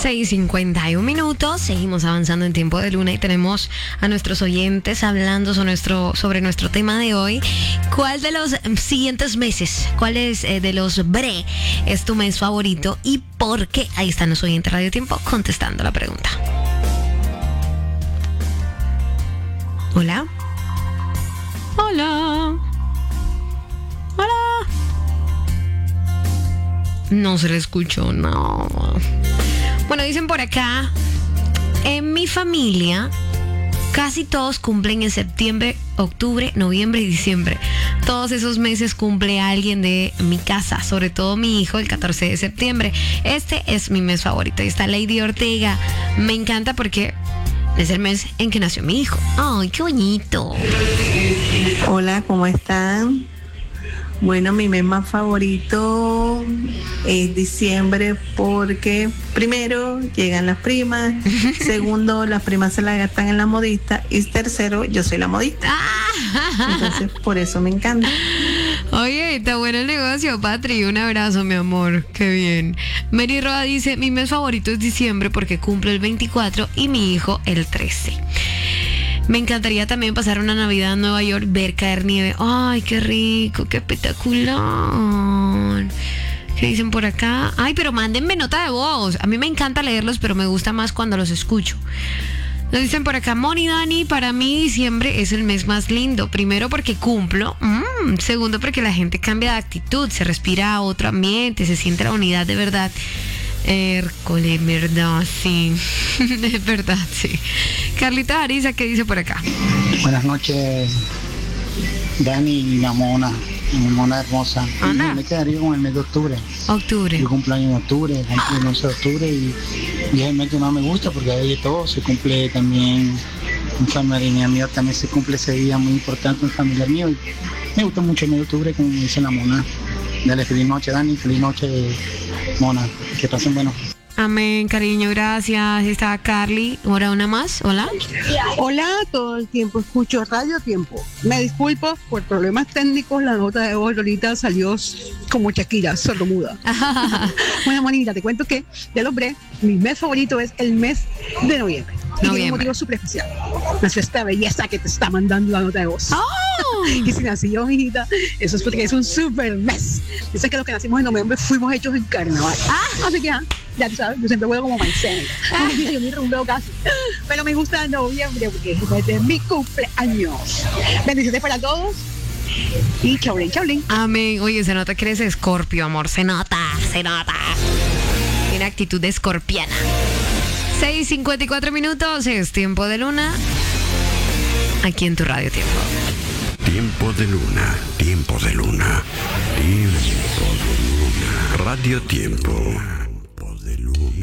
6:51. Seguimos avanzando en Tiempo de Luna y tenemos a nuestros oyentes hablando sobre nuestro tema de hoy. ¿Cuál de los siguientes meses, cuál es de los BRE es tu mes favorito y por qué? Ahí están los oyentes Radio Tiempo contestando la pregunta. Hola. Hola. Hola. No se le escuchó, no. Bueno, dicen por acá, en mi familia casi todos cumplen en septiembre, octubre, noviembre y diciembre. Todos esos meses cumple alguien de mi casa, sobre todo mi hijo, el 14 de septiembre. Este es mi mes favorito. Y está Lady Ortega. Me encanta porque es el mes en que nació mi hijo. ¡Ay, qué bonito! Hola, ¿cómo están? Bueno, mi mes más favorito es diciembre porque primero llegan las primas, segundo las primas se la gastan en la modista y tercero yo soy la modista. Entonces por eso me encanta. Oye, está bueno el negocio, Patri. Un abrazo, mi amor. Qué bien. Mary Roa dice, mi mes favorito es diciembre porque cumple el 24 y mi hijo el 13. Me encantaría también pasar una Navidad en Nueva York, ver caer nieve. Ay, qué rico, qué espectacular. ¿Qué dicen por acá? Ay, pero mándenme nota de voz. A mí me encanta leerlos, pero me gusta más cuando los escucho. Nos dicen por acá, Moni Dani, para mí diciembre es el mes más lindo. Primero porque cumplo. Segundo porque la gente cambia de actitud, se respira a otro ambiente, se siente la unidad de verdad. Hércules, verdad, sí. Es verdad, sí. Carlita Ariza, ¿qué dice por acá? Buenas noches, Dani y la mona, mi mona hermosa. Me quedaría con el mes de octubre. Octubre. Yo cumpleaños en octubre, cumplo el 11 de octubre y es el mes que más me gusta porque hay de todo. Se cumple también un familiar mío, también se cumple ese día muy importante, un familiar mío. Y me gusta mucho el mes de octubre, como dice la mona. Dale, feliz noche, Dani, feliz noche, mona. Que pasen bueno. Amén, cariño, gracias. Está Carly. Ahora una más. Hola. Hola, todo el tiempo escucho Radio Tiempo. Me disculpo por problemas técnicos, la nota de voz ahorita salió como Shakira, sordomuda. Bueno, monita, te cuento que del hombre, mi mes favorito es el mes de noviembre. Y tiene un motivo súper especial. Nació esta belleza que te está mandando la nota de voz. Y si nació, mijita, eso es porque es un súper mes. Dice que los que nacimos en noviembre fuimos hechos en carnaval. Así que ya tú sabes, yo siempre vuelo como maicena. Yo ni rumbeo casi. Pero me gusta noviembre porque es el mes de mi cumpleaños. Bendiciones para todos. Y chaulín, chaulín. Amén. Oye, se nota que eres Escorpio, amor. Se nota, se nota. Tiene actitud de escorpiana. 6:54. Es Tiempo de Luna. Aquí en tu Radio Tiempo. Tiempo de Luna, Tiempo de Luna, Tiempo de Luna. Radio Tiempo.